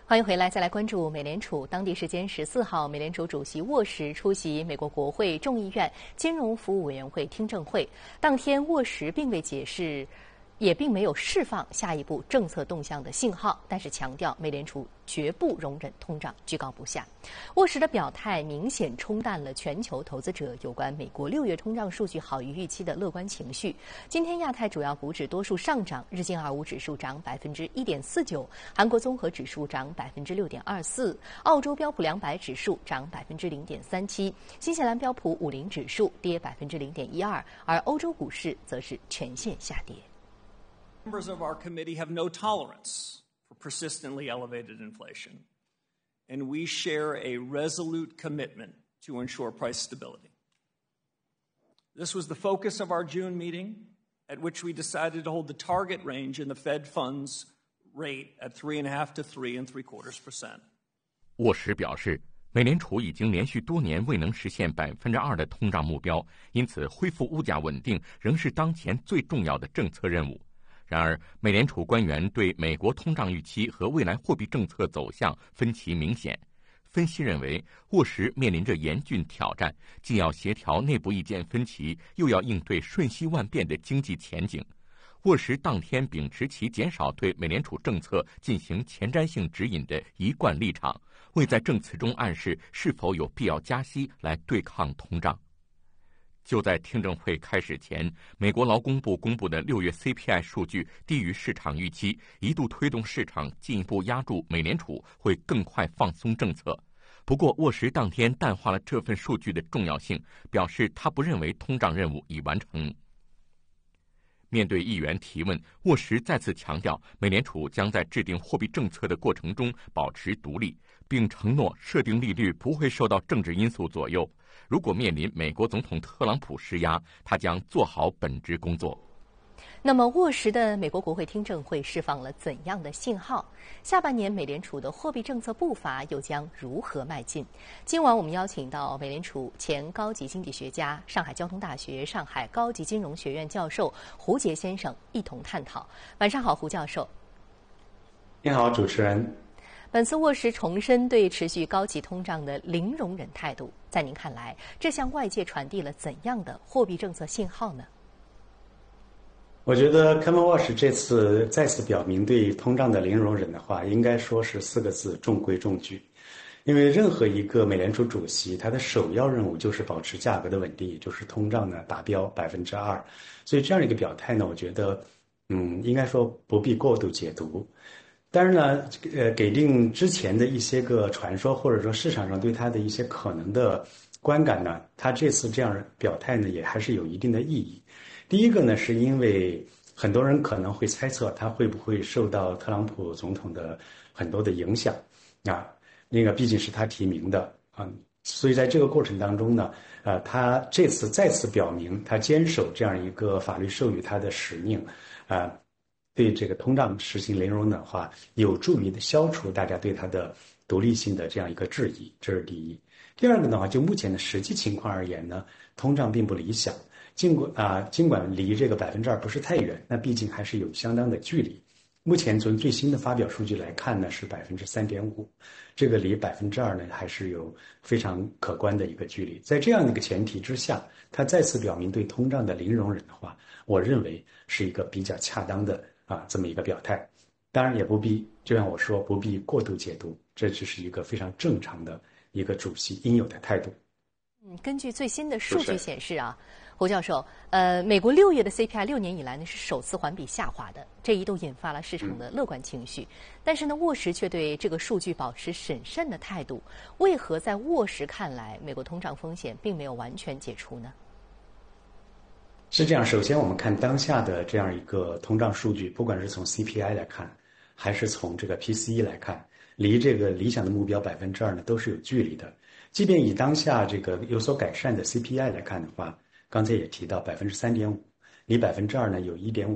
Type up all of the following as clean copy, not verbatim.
欢迎回来，再来关注美联储。当地时间14号，美联储主席沃什出席美国国会众议院金融服务委员会听证会。当天，沃什并未解释，也并没有释放下一步政策动向的信号，但是强调美联储绝不容忍通胀居高不下。沃什的表态明显冲淡了全球投资者有关美国6月通胀数据好于预期的乐观情绪。今天亚太主要股指多数上涨，日经25指数涨1.49%，韩国综合指数涨6.24%，澳洲标普200指数涨0.37%，新西兰标普50指数跌0.12%，而欧洲股市则是全线下跌。 Members of our committee have no tolerance for persistently elevated inflation, and we share a resolute commitment to ensure price stability. This was the focus of our June meeting, at which we decided to hold the target range in the Fed funds rate at 3.5% to 3.75%. 沃什表示，美联储已经连续多年未能实现2%的通胀目标，因此恢复物价稳定仍是当前最重要的政策任务。然而，美联储官员对美国通胀预期和未来货币政策走向分歧明显。分析认为，沃什面临着严峻挑战，既要协调内部意见分歧，又要应对瞬息万变的经济前景。沃什当天秉持其减少对美联储政策进行前瞻性指引的一贯立场，未在证词中暗示是否有必要加息来对抗通胀。就在听证会开始前，美国劳工部公布的6月 CPI 数据低于市场预期，一度推动市场进一步压住美联储会更快放松政策。不过，沃什当天淡化了这份数据的重要性，表示他不认为通胀任务已完成。面对议员提问，沃什再次强调，美联储将在制定货币政策的过程中保持独立，并承诺设定利率不会受到政治因素左右。如果面临美国总统特朗普施压，他将做好本职工作。 那么，沃什的美国国会听证会释放了怎样的信号？下半年美联储的货币政策步伐又将如何迈进？今晚我们邀请到美联储前高级经济学家、上海交通大学上海高级金融学院教授胡杰先生一同探讨。晚上好，胡教授。 你好，主持人。 本次沃什重申对持续高级通胀的零容忍态度，在您看来，这向外界传递了怎样的货币政策信号呢？ 我觉得凯文沃什这次再次表明对通胀的零容忍的话，应该说是4个字：中规中矩。因为任何一个美联储主席，他的首要任务就是保持价格的稳定，也就是通胀呢达标2%。所以这样一个表态呢，我觉得，应该说不必过度解读。当然呢，给定之前的一些个传说，或者说市场上对他的一些可能的观感呢，他这次这样表态呢，也还是有一定的意义。第一个呢，是因为很多人可能会猜测他会不会受到特朗普总统的很多的影响啊，那个毕竟是他提名的啊，所以在这个过程当中呢，他这次再次表明他坚守这样一个法律授予他的使命啊。对这个通胀实行零容忍的话，有助于消除大家对它的独立性的这样一个质疑，这是第一。第二个的话，就目前的实际情况而言呢，通胀并不理想，尽管离这个2%不是太远，那毕竟还是有相当的距离。目前从最新的发表数据来看呢，是3.5%，这个离2%呢还是有非常可观的一个距离。在这样的一个前提之下，他再次表明对通胀的零容忍的话，我认为是一个比较恰当的这么一个表态。当然也不必，就像我说，不必过度解读，这只是一个非常正常的一个主席应有的态度。 根据最新的数据显示胡教授，美国6月的 CPI 6年以来呢是首次环比下滑的，这一度引发了市场的乐观情绪。但是呢，沃什却对这个数据保持审慎的态度。为何在沃什看来，美国通胀风险并没有完全解除呢？ 是这样，首先我们看当下的这样一个通胀数据，不管是从 CPI 来看，还是从这个 PCE 来看，离这个理想的目标2%呢都是有距离的。即便以当下这个有所改善的 CPI 来看的话，刚才也提到3.5%，离2%呢有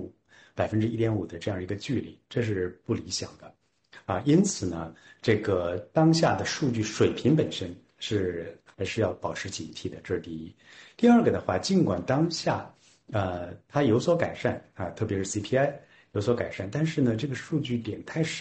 1.5%的这样一个距离，这是不理想的因此呢，这个当下的数据水平本身还是要保持警惕的，这是第一。第二个的话，尽管当下它有所改善特别是 CPI 有所改善，但是呢，这个数据点太少了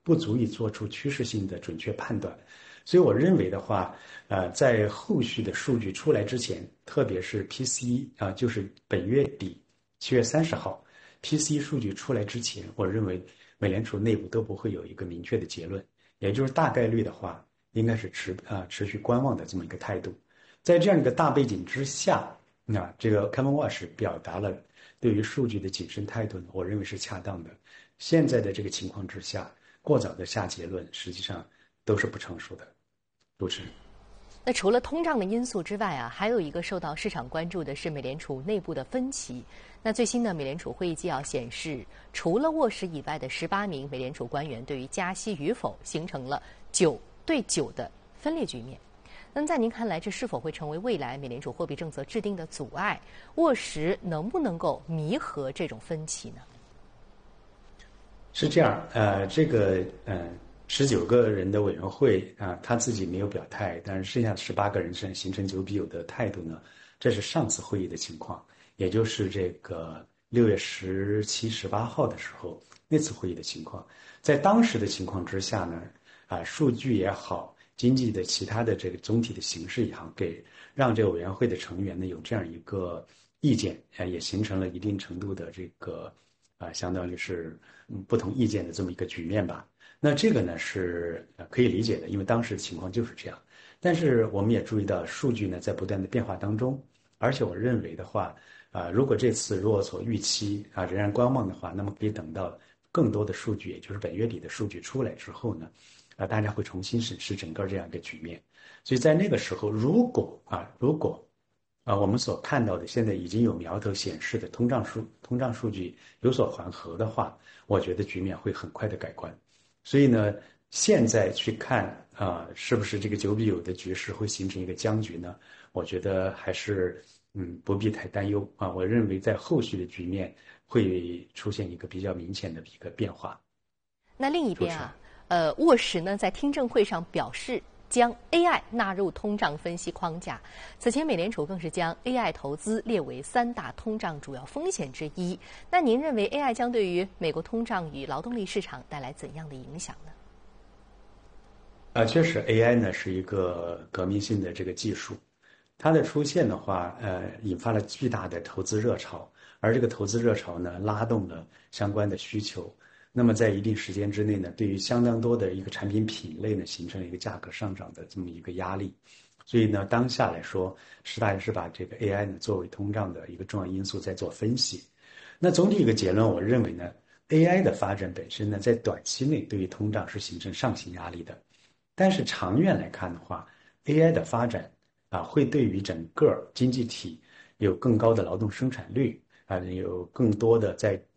不足以做出趋势性的准确判断。所以我认为的话，在后续的数据出来之前，特别是 PCE 就是本月底7月30号 PCE 数据出来之前，我认为美联储内部都不会有一个明确的结论，也就是大概率的话，应该是持续观望的这么一个态度。在这样一个大背景之下，这个 Kevin Walsh 表达了对于数据的谨慎态度呢，我认为是恰当的。现在的这个情况之下，过早的下结论，实际上都是不成熟的。主持人。 那除了通胀的因素之外还有一个受到市场关注的是美联储内部的分歧。那最新的美联储会议纪要显示，除了沃什以外的18名美联储官员对于加息与否形成了9对9的分裂局面。那么在您看来，这是否会成为未来美联储货币政策制定的阻碍？沃什能不能够弥合这种分歧呢？ 是这样，19个人的委员会他自己没有表态，但是剩下18个人形成9比9的态度呢，这是上次会议的情况，也就是这个6月17、18号的时候那次会议的情况。在当时的情况之下呢，数据也好，经济的其他的这个总体的形势也好，让这个委员会的成员呢有这样一个意见，也形成了一定程度的这个相当于是不同意见的这么一个局面吧。那这个呢是可以理解的，因为当时的情况就是这样。但是我们也注意到数据呢在不断的变化当中，而且我认为的话，如果这次如我所预期仍然观望的话，那么可以等到更多的数据，也就是本月底的数据出来之后呢，大家会重新审视整个这样一个局面。所以在那个时候，如果我们所看到的现在已经有苗头显示的通胀数据有所缓和的话，我觉得局面会很快的改观。所以呢，现在去看是不是这个9比9的局势会形成一个僵局呢？我觉得还是不必太担忧我认为在后续的局面会出现一个比较明显的一个变化。 那另一边沃什呢在听证会上表示，将 AI 纳入通胀分析框架。此前，美联储更是将 AI 投资列为3大通胀主要风险之一。那您认为 AI 将对于美国通胀与劳动力市场带来怎样的影响呢？ 确实 AI 呢是一个革命性的这个技术，它的出现的话，引发了巨大的投资热潮，而这个投资热潮呢，拉动了相关的需求。那么在一定时间之内呢，对于相当多的一个产品品类呢，形成了一个价格上涨的这么一个压力。所以呢，当下来说，大家是把这个 AI 呢作为通胀的一个重要因素在做分析。那总体一个结论，我认为呢 ，AI 的发展本身呢，在短期内对于通胀是形成上行压力的。但是长远来看的话 ，AI 的发展会对于整个经济体有更高的劳动生产率有更多的在